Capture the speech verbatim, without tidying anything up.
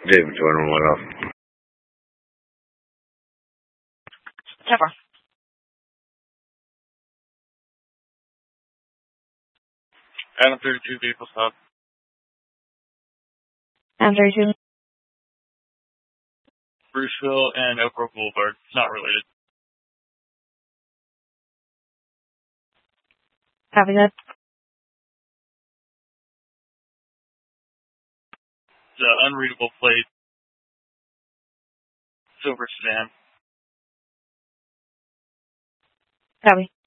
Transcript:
David Jordan, what else? Trevor. Adam thirty-two, vehicle stop. Adam thirty-two. Bruceville and Oak Grove Boulevard. It's not related. Copy that. The unreadable plate. Silver sedan. Copy.